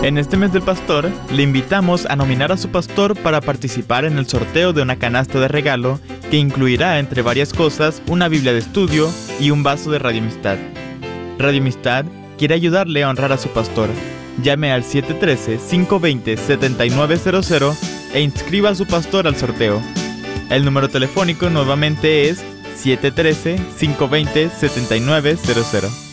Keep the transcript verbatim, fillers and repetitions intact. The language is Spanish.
En este mes del pastor, le invitamos a nominar a su pastor para participar en el sorteo de una canasta de regalo que incluirá, entre varias cosas, una Biblia de estudio y un vaso de Radio Amistad. Radio Amistad quiere ayudarle a honrar a su pastor. Llame al siete uno tres, cinco dos cero, siete nueve cero cero e inscriba a su pastor al sorteo. El número telefónico nuevamente es siete uno tres, cinco dos cero, siete nueve cero cero.